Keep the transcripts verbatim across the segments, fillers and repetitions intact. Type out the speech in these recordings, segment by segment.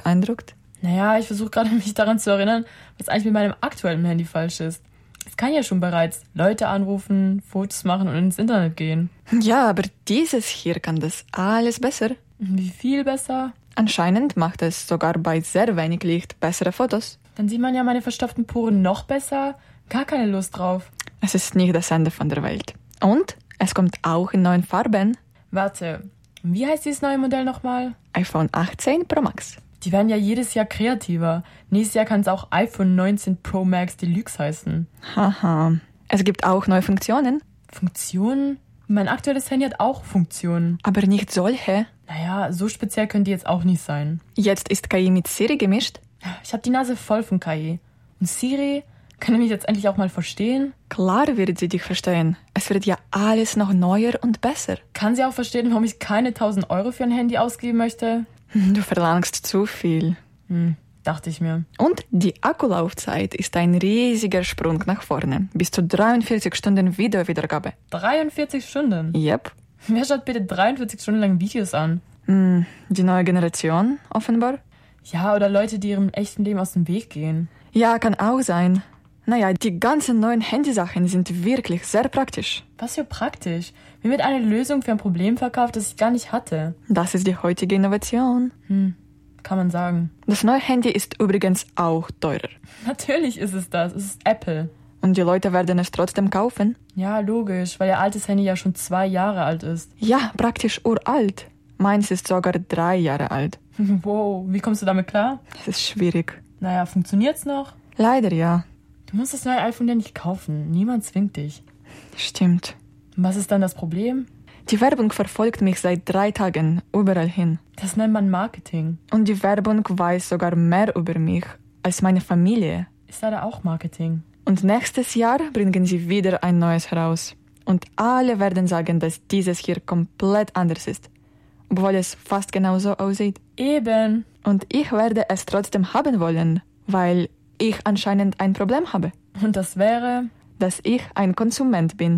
beeindruckt? Naja, ich versuche gerade, mich daran zu erinnern, was eigentlich mit meinem aktuellen Handy falsch ist. Es kann ja schon bereits Leute anrufen, Fotos machen und ins Internet gehen. Ja, aber dieses hier kann das alles besser. Wie viel besser? Anscheinend macht es sogar bei sehr wenig Licht bessere Fotos. Dann sieht man ja meine verstopften Poren noch besser. Gar keine Lust drauf. Es ist nicht das Ende von der Welt. Und es kommt auch in neuen Farben. Warte, wie heißt dieses neue Modell nochmal? iPhone achtzehn Pro Max. Die werden ja jedes Jahr kreativer. Nächstes Jahr kann es auch iPhone neunzehn Pro Max Deluxe heißen. Haha. Es gibt auch neue Funktionen. Funktionen? Mein aktuelles Handy hat auch Funktionen. Aber nicht solche. Naja, so speziell können die jetzt auch nicht sein. Jetzt ist K I mit Siri gemischt. Ich habe die Nase voll von K I. Und Siri, kann er mich jetzt endlich auch mal verstehen? Klar wird sie dich verstehen. Es wird ja alles noch neuer und besser. Kann sie auch verstehen, warum ich keine tausend Euro für ein Handy ausgeben möchte? Du verlangst zu viel. Hm, dachte ich mir. Und die Akkulaufzeit ist ein riesiger Sprung nach vorne. Bis zu dreiundvierzig Stunden Videowiedergabe. dreiundvierzig Stunden? Yep. Wer schaut bitte dreiundvierzig Stunden lang Videos an? Hm, die neue Generation, offenbar. Ja, oder Leute, die ihrem echten Leben aus dem Weg gehen. Ja, kann auch sein. Naja, die ganzen neuen Handysachen sind wirklich sehr praktisch. Was für praktisch. Mir wird eine Lösung für ein Problem verkauft, das ich gar nicht hatte. Das ist die heutige Innovation. Hm, kann man sagen. Das neue Handy ist übrigens auch teurer. Natürlich ist es das. Es ist Apple. Und die Leute werden es trotzdem kaufen? Ja, logisch, weil ihr altes Handy ja schon zwei Jahre alt ist. Ja, praktisch uralt. Meins ist sogar drei Jahre alt. Wow, wie kommst du damit klar? Es ist schwierig. Naja, funktioniert's noch? Leider ja. Du musst das neue iPhone ja nicht kaufen. Niemand zwingt dich. Stimmt. Und was ist dann das Problem? Die Werbung verfolgt mich seit drei Tagen überall hin. Das nennt man Marketing. Und die Werbung weiß sogar mehr über mich als meine Familie. Ist leider auch Marketing. Und nächstes Jahr bringen sie wieder ein neues heraus. Und alle werden sagen, dass dieses hier komplett anders ist. Obwohl es fast genauso aussieht. Eben. Und ich werde es trotzdem haben wollen, weil ich anscheinend ein Problem habe. Und das wäre? Dass ich ein Konsument bin.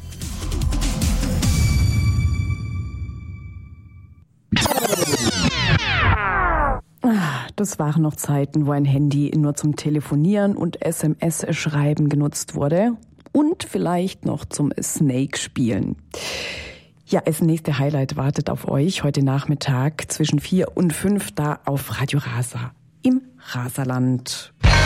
Das waren noch Zeiten, wo ein Handy nur zum Telefonieren und S M S-Schreiben genutzt wurde. Und vielleicht noch zum Snake-Spielen. Ja, das nächste Highlight wartet auf euch heute Nachmittag zwischen vier und fünf da auf Radio Rasa im Rasaland.